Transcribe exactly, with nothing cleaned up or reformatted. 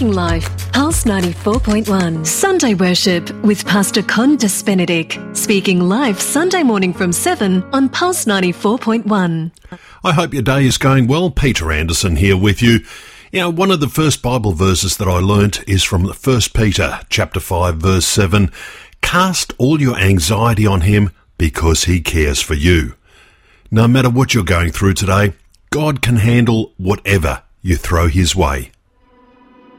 Speaking Life, Pulse ninety-four point one. Sunday Worship with Pastor Condas Benedict. Speaking Life, Sunday morning from seven on Pulse ninety-four point one. I hope your day is going well. Peter Anderson here with you. You know, one of the first Bible verses that I learnt is from First Peter chapter five, verse seven. Cast all your anxiety on him because he cares for you. No matter what you're going through today, God can handle whatever you throw his way.